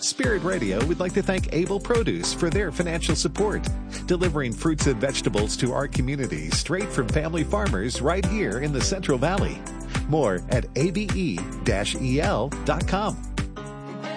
Spirit Radio would like to thank Able Produce for their financial support, delivering fruits and vegetables to our community straight from family farmers right here in the Central Valley. More at abe-el.com.